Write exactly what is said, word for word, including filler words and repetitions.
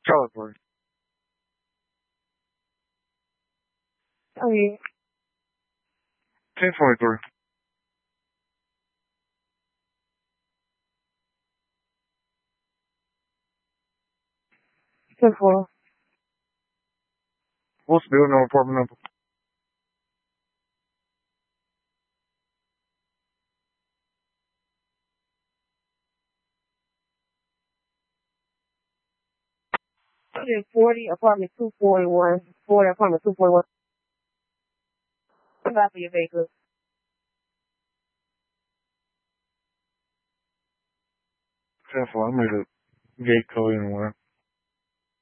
Charlotte Park. Oh, yeah. ten twenty-three. ten four. What's the building or apartment number? forty, apartment two forty-one. forty, apartment two forty-one. Come out for your vehicle. ten four. I made a gate code anywhere.